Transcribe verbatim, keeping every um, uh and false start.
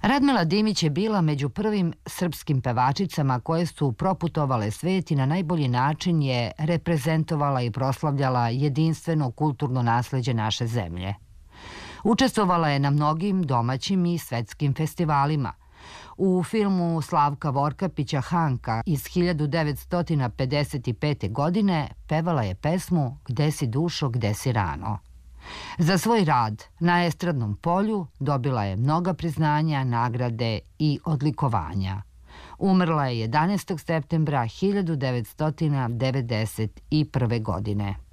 Radmila Dimić je bila među prvim srpskim pevačicama koje su proputovale svet i na najbolji način je reprezentovala i proslavljala jedinstveno kulturno nasleđe naše zemlje. Učestvovala je na mnogim domaćim i svetskim festivalima. U filmu Slavka Vorkapića Hanka iz hiljadu devetsto pedeset pete. godine pevala je pesmu Gde si dušo, gde si rano. Za svoj rad na estradnom polju dobila je mnoga priznanja, nagrade i odlikovanja. Umrla je jedanaestog septembra hiljadu devetsto devedeset prve. godine.